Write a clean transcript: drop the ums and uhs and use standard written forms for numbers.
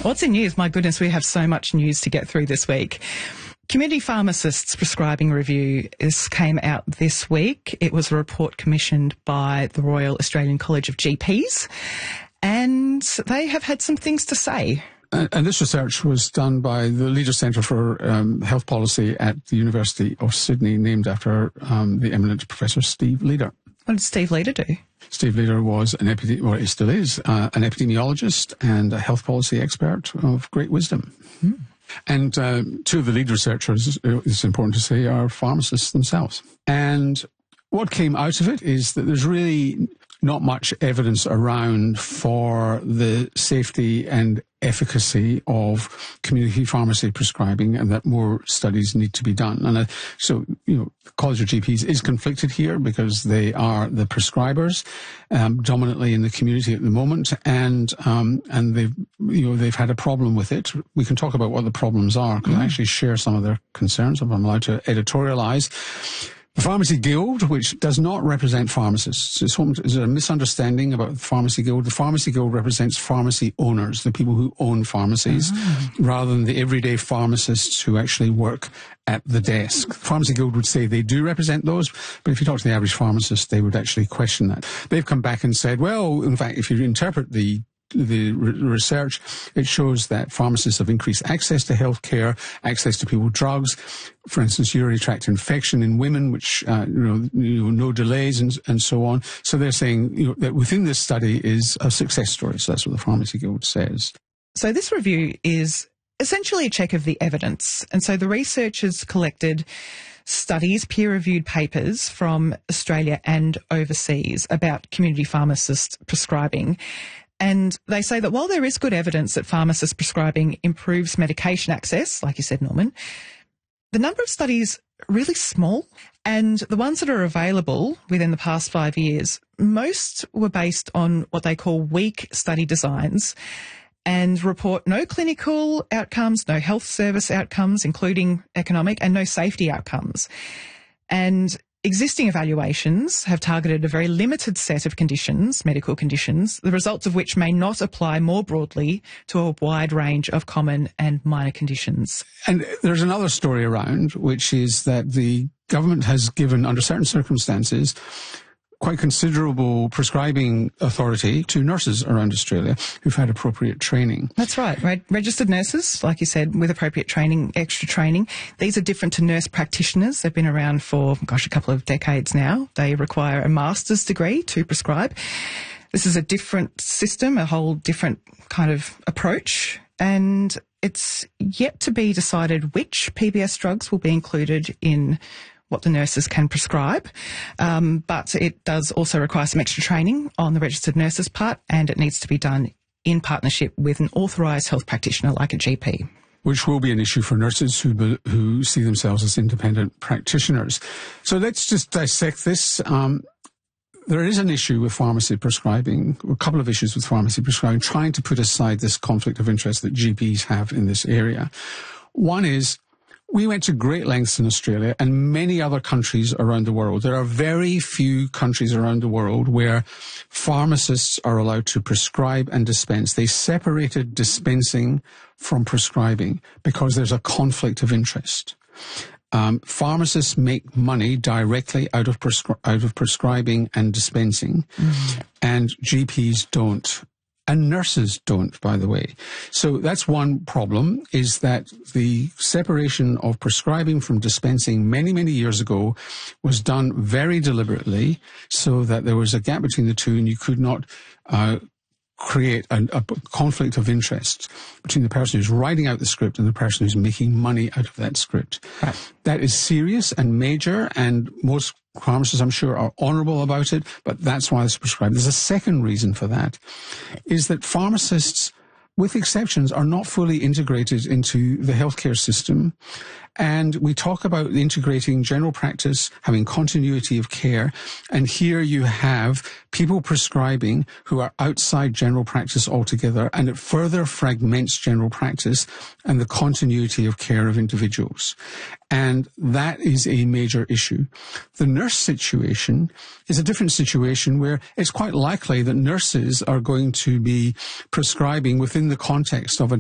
What's in news? My goodness, we have so much news to get through this week. Community Pharmacists Prescribing Review came out this week. It was a report commissioned by the Royal Australian College of GPs, and they have had some things to say. And this research was done by the Leader Centre for Health Policy at the University of Sydney, named after the eminent Professor Steve Leader. What did Steve Leader do? Steve Leader was he still is, an epidemiologist and a health policy expert of great wisdom. Mm. And two of the lead researchers, it's important to say, are pharmacists themselves. And what came out of it is that there's really not much evidence around for the safety and efficacy of community pharmacy prescribing, and that more studies need to be done. And so, the College of GPs is conflicted here because they are the prescribers, dominantly in the community at the moment, and they've had a problem with it. We can talk about what the problems are, because I actually share some of their concerns, if I'm allowed to editorialise. The Pharmacy Guild, which does not represent pharmacists. There's a misunderstanding about the Pharmacy Guild. The Pharmacy Guild represents pharmacy owners, the people who own pharmacies, rather than the everyday pharmacists who actually work at the desk. The Pharmacy Guild would say they do represent those, but if you talk to the average pharmacist, they would actually question that. They've come back and said, well, in fact, if you interpret the research, it shows that pharmacists have increased access to healthcare, access to people's drugs. For instance, urinary tract infection in women, which no delays and so on. So they're saying that within this study is a success story. So that's what the Pharmacy Guild says. So this review is essentially a check of the evidence, and so the researchers collected studies, peer-reviewed papers from Australia and overseas about community pharmacist prescribing. And they say that while there is good evidence that pharmacist prescribing improves medication access, like you said, Norman, the number of studies are really small, and the ones that are available within the past 5 years, most were based on what they call weak study designs and report no clinical outcomes, no health service outcomes, including economic, and no safety outcomes. And existing evaluations have targeted a very limited set of conditions, medical conditions, the results of which may not apply more broadly to a wide range of common and minor conditions. And there's another story around, which is that the government has given, under certain circumstances, quite considerable prescribing authority to nurses around Australia who've had appropriate training. That's right. Registered nurses, like you said, with appropriate training, extra training. These are different to nurse practitioners. They've been around for, a couple of decades now. They require a master's degree to prescribe. This is a different system, a whole different kind of approach, and it's yet to be decided which PBS drugs will be included in what the nurses can prescribe, but it does also require some extra training on the registered nurse's part, and it needs to be done in partnership with an authorised health practitioner like a GP. Which will be an issue for nurses who see themselves as independent practitioners. So let's just dissect this. There is an issue with pharmacy prescribing, a couple of issues with pharmacy prescribing, trying to put aside this conflict of interest that GPs have in this area. One is, we went to great lengths in Australia and many other countries around the world. There are very few countries around the world where pharmacists are allowed to prescribe and dispense. They separated dispensing from prescribing because there's a conflict of interest. Pharmacists make money directly out of prescribing and dispensing, and GPs don't. And nurses don't, by the way. So that's one problem, is that the separation of prescribing from dispensing many, many years ago was done very deliberately so that there was a gap between the two, and you could not create a conflict of interest between the person who's writing out the script and the person who's making money out of that script. Right. That is serious and major, and most pharmacists, I'm sure, are honourable about it, but that's why it's prescribed. There's a second reason for that, is that pharmacists, with exceptions, are not fully integrated into the healthcare system. And we talk about integrating general practice, having continuity of care, and here you have people prescribing who are outside general practice altogether, and it further fragments general practice and the continuity of care of individuals. And that is a major issue. The nurse situation is a different situation where it's quite likely that nurses are going to be prescribing within the context of a